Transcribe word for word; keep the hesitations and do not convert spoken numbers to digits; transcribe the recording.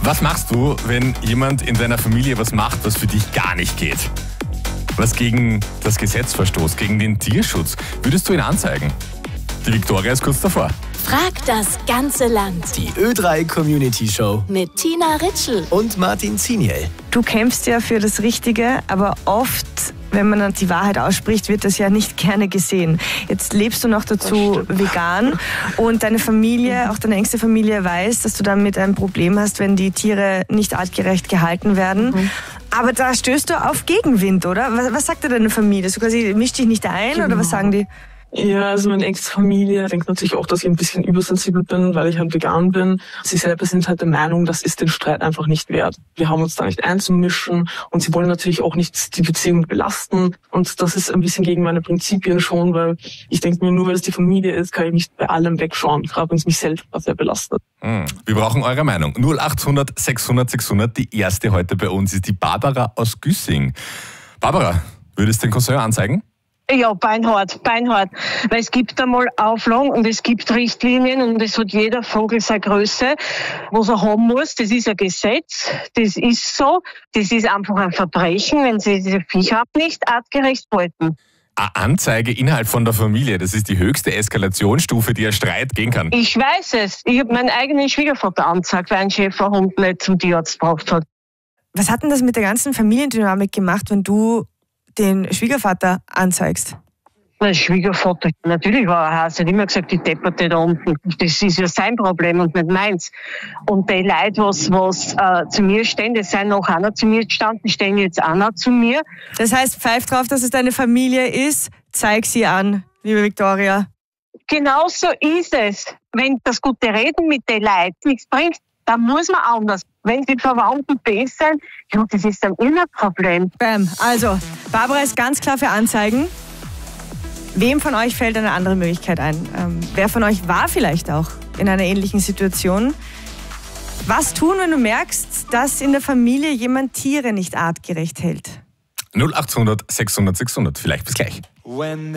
Was machst du, wenn jemand in deiner Familie was macht, was für dich gar nicht geht? Was gegen das Gesetz verstoßt, gegen den Tierschutz? Würdest du ihn anzeigen? Die Viktoria ist kurz davor. Frag das ganze Land. Die Ö drei Community Show Mit Tina Ritschl und Martin Ziniel. Du kämpfst ja für das Richtige, aber oft, wenn man die Wahrheit ausspricht, wird das ja nicht gerne gesehen. Jetzt lebst du noch dazu vegan und deine Familie, auch deine engste Familie weiß, dass du damit ein Problem hast, wenn die Tiere nicht artgerecht gehalten werden. Mhm. Aber da stößt du auf Gegenwind, oder? Was, was sagt dir deine Familie? So quasi, misch dich nicht ein, genau. Oder was sagen die? Ja, also meine engste Familie denkt natürlich auch, dass ich ein bisschen übersensibel bin, weil ich halt vegan bin. Sie selber sind halt der Meinung, das ist den Streit einfach nicht wert. Wir haben uns da nicht einzumischen und sie wollen natürlich auch nicht die Beziehung belasten. Und das ist ein bisschen gegen meine Prinzipien schon, weil ich denke mir, nur weil es die Familie ist, kann ich nicht bei allem wegschauen, gerade wenn es mich selbst sehr belastet. Hm. Wir brauchen eure Meinung. null achthundert sechshundert sechshundert. Die erste heute bei uns ist die Barbara aus Güssing. Barbara, würdest du den Cousin anzeigen? Ja, beinhart, beinhart. Weil es gibt einmal Auflagen und es gibt Richtlinien und es hat jeder Vogel seine Größe, was er haben muss. Das ist ein Gesetz, das ist so. Das ist einfach ein Verbrechen, wenn sie diese Viecher nicht artgerecht halten. Eine Anzeige innerhalb von der Familie, das ist die höchste Eskalationsstufe, die ein Streit gehen kann. Ich weiß es. Ich habe meinen eigenen Schwiegervater angezeigt, weil ein Schäferhund nicht zum Tierarzt gebraucht hat. Was hat denn das mit der ganzen Familiendynamik gemacht, wenn du den Schwiegervater anzeigst? Mein Schwiegervater, natürlich war er heiß, hat immer gesagt, die Depperte da unten. Das ist ja sein Problem und nicht meins. Und die Leute, was, was äh, zu mir stehen, die sind noch einer zu mir gestanden, stehen jetzt auch noch zu mir. Das heißt, pfeif drauf, dass es deine Familie ist, zeig sie an, liebe Viktoria. Genau so ist es. Wenn das gute Reden mit den Leuten nichts bringt, dann muss man anders. Wenn die Verwandten besser sind, ja, das ist ein Problem. Bam. Also, Barbara ist ganz klar für Anzeigen. Wem von euch fällt eine andere Möglichkeit ein? Ähm, wer von euch war vielleicht auch in einer ähnlichen Situation? Was tun, wenn du merkst, dass in der Familie jemand Tiere nicht artgerecht hält? null achthundert sechshundert sechshundert. Vielleicht bis gleich.